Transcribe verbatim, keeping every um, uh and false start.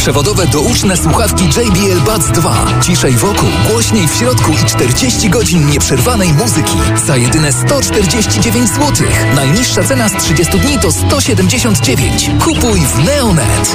Przewodowe douczne słuchawki J B L Buds dwa. Ciszej wokół, głośniej w środku i czterdzieści godzin nieprzerwanej muzyki. Za jedyne sto czterdzieści dziewięć złotych. Najniższa cena z trzydziestu dni to sto siedemdziesiąt dziewięć. Kupuj w Neonet.